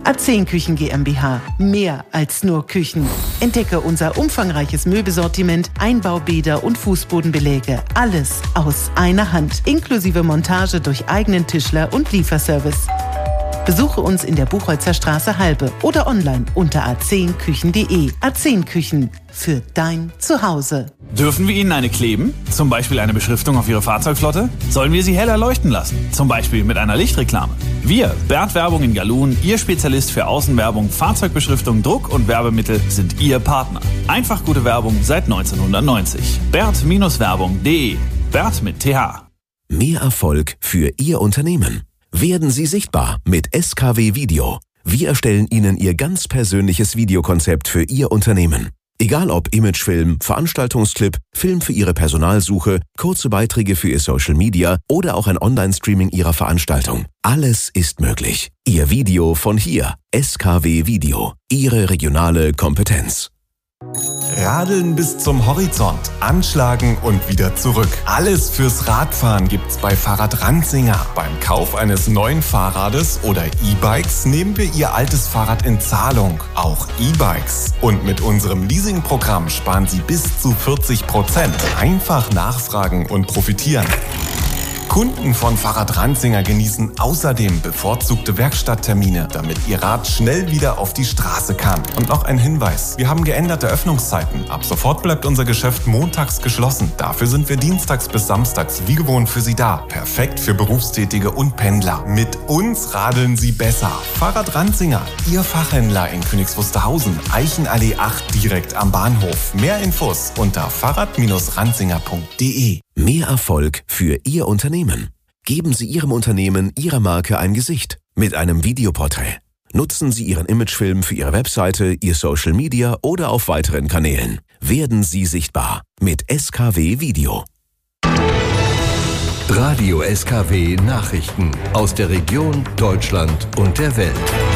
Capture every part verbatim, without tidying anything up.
A zehn Küchen GmbH. Mehr als nur Küchen. Entdecke unser umfangreiches Möbelsortiment, Einbaubäder und Fußbodenbeläge. Alles aus einer Hand. Inklusive Montage durch eigenen Tischler und Lieferservice. Besuche uns in der Buchholzer Straße Halbe oder online unter a zehn küchen punkt de. A zehn Küchen für dein Zuhause. Dürfen wir Ihnen eine kleben? Zum Beispiel eine Beschriftung auf Ihre Fahrzeugflotte? Sollen wir sie heller leuchten lassen? Zum Beispiel mit einer Lichtreklame? Wir, Bert Werbung in Galun, Ihr Spezialist für Außenwerbung, Fahrzeugbeschriftung, Druck und Werbemittel, sind Ihr Partner. Einfach gute Werbung seit neunzehnhundertneunzig. Bert Werbung punkt de. Bert mit T H. Mehr Erfolg für Ihr Unternehmen. Werden Sie sichtbar mit S K W Video. Wir erstellen Ihnen Ihr ganz persönliches Videokonzept für Ihr Unternehmen. Egal ob Imagefilm, Veranstaltungsclip, Film für Ihre Personalsuche, kurze Beiträge für Ihr Social Media oder auch ein Online-Streaming Ihrer Veranstaltung. Alles ist möglich. Ihr Video von hier. S K W Video. Ihre regionale Kompetenz. Radeln bis zum Horizont, anschlagen und wieder zurück. Alles fürs Radfahren gibt's bei Fahrrad Ranzinger. Beim Kauf eines neuen Fahrrades oder E-Bikes nehmen wir Ihr altes Fahrrad in Zahlung, auch E-Bikes. Und mit unserem Leasingprogramm sparen Sie bis zu vierzig Prozent. Einfach nachfragen und profitieren. Kunden von Fahrrad Ranzinger genießen außerdem bevorzugte Werkstatttermine, damit ihr Rad schnell wieder auf die Straße kann. Und noch ein Hinweis: Wir haben geänderte Öffnungszeiten. Ab sofort bleibt unser Geschäft montags geschlossen. Dafür sind wir dienstags bis samstags wie gewohnt für Sie da. Perfekt für Berufstätige und Pendler. Mit uns radeln Sie besser. Fahrrad Ranzinger, Ihr Fachhändler in Königs Eichenallee acht direkt am Bahnhof. Mehr Infos unter fahrrad ranzinger punkt de. Mehr Erfolg für Ihr Unternehmen. Geben Sie Ihrem Unternehmen, Ihrer Marke ein Gesicht mit einem Videoporträt. Nutzen Sie Ihren Imagefilm für Ihre Webseite, Ihr Social Media oder auf weiteren Kanälen. Werden Sie sichtbar mit S K W Video. Radio S K W Nachrichten aus der Region, Deutschland und der Welt.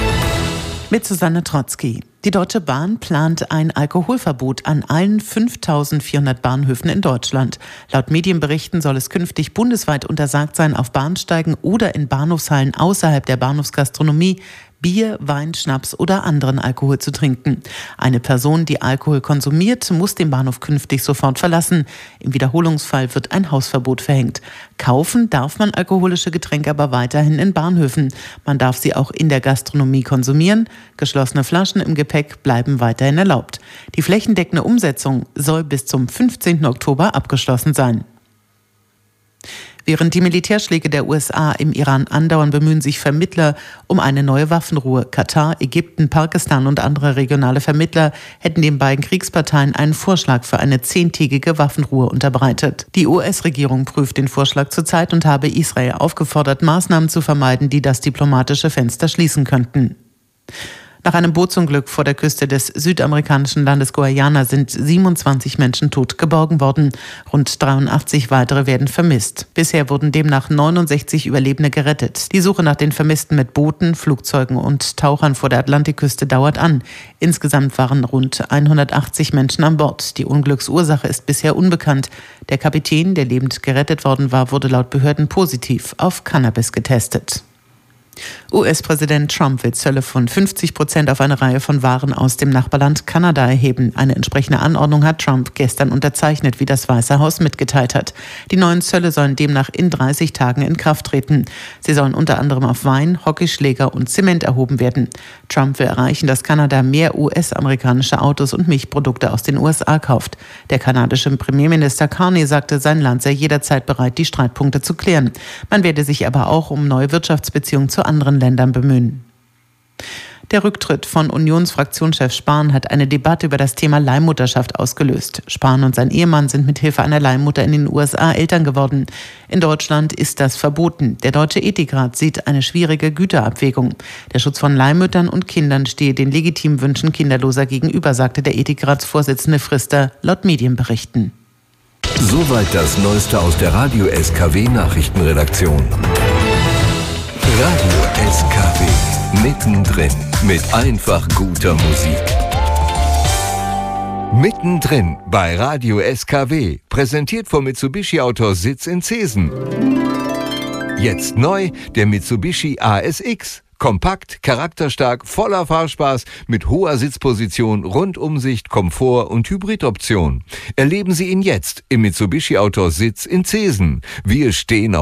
Mit Susanne Trotzki. Die Deutsche Bahn plant ein Alkoholverbot an allen fünftausendvierhundert Bahnhöfen in Deutschland. Laut Medienberichten soll es künftig bundesweit untersagt sein, auf Bahnsteigen oder in Bahnhofshallen außerhalb der Bahnhofsgastronomie Bier, Wein, Schnaps oder anderen Alkohol zu trinken. Eine Person, die Alkohol konsumiert, muss den Bahnhof künftig sofort verlassen. Im Wiederholungsfall wird ein Hausverbot verhängt. Kaufen darf man alkoholische Getränke aber weiterhin in Bahnhöfen. Man darf sie auch in der Gastronomie konsumieren. Geschlossene Flaschen im Gepäck bleiben weiterhin erlaubt. Die flächendeckende Umsetzung soll bis zum fünfzehnten Oktober abgeschlossen sein. Während die Militärschläge der U S A im Iran andauern, bemühen sich Vermittler um eine neue Waffenruhe. Katar, Ägypten, Pakistan und andere regionale Vermittler hätten den beiden Kriegsparteien einen Vorschlag für eine zehntägige Waffenruhe unterbreitet. Die U S-Regierung prüft den Vorschlag zurzeit und habe Israel aufgefordert, Maßnahmen zu vermeiden, die das diplomatische Fenster schließen könnten. Nach einem Bootsunglück vor der Küste des südamerikanischen Landes Guyana sind siebenundzwanzig Menschen tot geborgen worden. Rund dreiundachtzig weitere werden vermisst. Bisher wurden demnach neunundsechzig Überlebende gerettet. Die Suche nach den Vermissten mit Booten, Flugzeugen und Tauchern vor der Atlantikküste dauert an. Insgesamt waren rund hundertachtzig Menschen an Bord. Die Unglücksursache ist bisher unbekannt. Der Kapitän, der lebend gerettet worden war, wurde laut Behörden positiv auf Cannabis getestet. U S-Präsident Trump will Zölle von fünfzig Prozent auf eine Reihe von Waren aus dem Nachbarland Kanada erheben. Eine entsprechende Anordnung hat Trump gestern unterzeichnet, wie das Weiße Haus mitgeteilt hat. Die neuen Zölle sollen demnach in dreißig Tagen in Kraft treten. Sie sollen unter anderem auf Wein, Hockeyschläger und Zement erhoben werden. Trump will erreichen, dass Kanada mehr U S-amerikanische Autos und Milchprodukte aus den U S A kauft. Der kanadische Premierminister Carney sagte, sein Land sei jederzeit bereit, die Streitpunkte zu klären. Man werde sich aber auch um neue Wirtschaftsbeziehungen zu anderen Ländern bemühen. Der Rücktritt von Unionsfraktionschef Spahn hat eine Debatte über das Thema Leihmutterschaft ausgelöst. Spahn und sein Ehemann sind mit Hilfe einer Leihmutter in den U S A Eltern geworden. In Deutschland ist das verboten. Der Deutsche Ethikrat sieht eine schwierige Güterabwägung. Der Schutz von Leihmüttern und Kindern stehe den legitimen Wünschen Kinderloser gegenüber, sagte der Ethikratsvorsitzende Frister laut Medienberichten. Soweit das Neueste aus der Radio S K W Nachrichtenredaktion. Radio S K W, mittendrin mit einfach guter Musik. Mittendrin bei Radio S K W, präsentiert vom Mitsubishi Autorsitz in Zeesen. Jetzt neu der Mitsubishi A S X. Kompakt, charakterstark, voller Fahrspaß, mit hoher Sitzposition, Rundumsicht, Komfort und Hybridoption. Erleben Sie ihn jetzt im Mitsubishi Outdoor Sitz in Zesen. Wir stehen auf